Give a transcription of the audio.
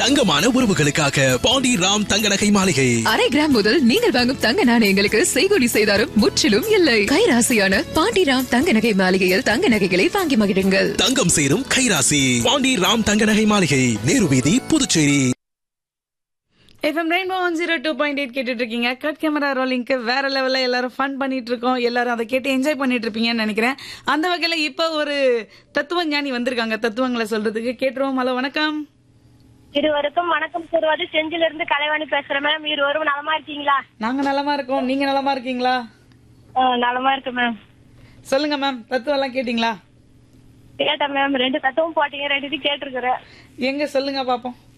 தங்கமான உறவுகளுக்காக பாண்டி ராம் தங்க நகை மாளிகை. அரை கிராம் முதல் நீங்கள் வாங்கும் தங்க நாணயங்களுக்கு செய்கூலி செய்தாரும் முற்றிலும் இல்லை. கைராசியான பாண்டி ராம் தங்க நகை மாளிகையில் தங்க நகைகளை வாங்கி மகிழுங்கள். தங்கம் சேரும் கைராசி பாண்டி ராம் தங்க நகை மாளிகை, நேரு வீதி, புதுச்சேரி. FM Rainbow 102.8 கேட்டுட்டு இருக்கீங்க. கட் கேமரா ரோலிங்க்கு வேற லெவல்ல எல்லாரும் ஃபன் பண்ணிட்டு இருக்கோம். எல்லாரும் அதை கேட்டு என்ஜாய் பண்ணிட்டு இருப்பீங்கன்னு நினைக்கிறேன். அந்த வகையில இப்ப ஒரு தத்துவ ஞானி வந்திருக்காங்க தத்துவங்களை சொல்றதுக்கு. கேட்டுருவோம். ஹலோ, வணக்கம். இருவருக்கும் வணக்கம் கூறுவது செஞ்சில இருந்து கலைவாணி பேசுறேன் மேம். இருவரும் நலமா இருக்கீங்களா? நாங்க நலமா இருக்கோம். நீங்க நலமா இருக்கீங்களா? நலமா இருக்கு மேம். சொல்லுங்க மேம், தத்துவம் எல்லாம் கேட்டீங்களா? கேட்டேன் மேம். 2 தத்துவம் போட்டீங்க, 2 கேட்டிருக்கிறேன். எங்க சொல்லுங்க பாப்போம்.